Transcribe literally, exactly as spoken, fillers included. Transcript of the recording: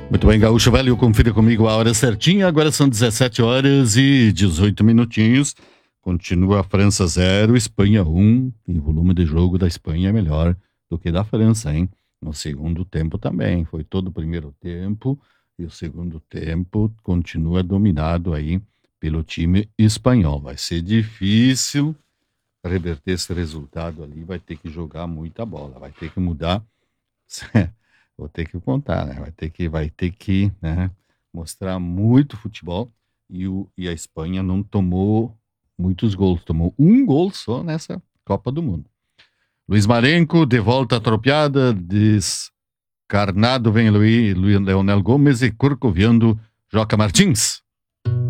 Muito bem, Gaúcho Velho, confira comigo a hora certinha. Agora são dezessete horas e dezoito minutinhos. Continua a França zero, Espanha um. E o volume de jogo da Espanha é melhor do que da França, hein? No segundo tempo também. Foi todo o primeiro tempo e o segundo tempo continua dominado aí pelo time espanhol. Vai ser difícil reverter esse resultado ali. Vai ter que jogar muita bola, vai ter que mudar. Vou ter que contar, né? Vai ter que, vai ter que, né, mostrar muito futebol. E, o, e a Espanha não tomou muitos gols, tomou um gol só nessa Copa do Mundo. Luiz Marenco, de volta atropiada, descarnado vem Luiz, Luiz Leonel Gomes e corcoviando Joca Martins.